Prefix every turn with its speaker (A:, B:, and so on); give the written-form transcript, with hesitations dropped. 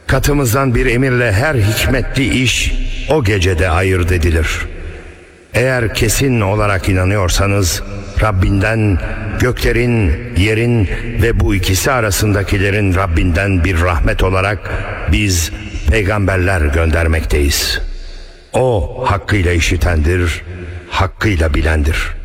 A: Katımızdan bir emirle her hikmetli iş o gecede ayırt edilir. Eğer kesin olarak inanıyorsanız Rabbinden, göklerin, yerin ve bu ikisi arasındakilerin Rabbinden bir rahmet olarak biz peygamberler göndermekteyiz. O hakkıyla işitendir, hakkıyla bilendir.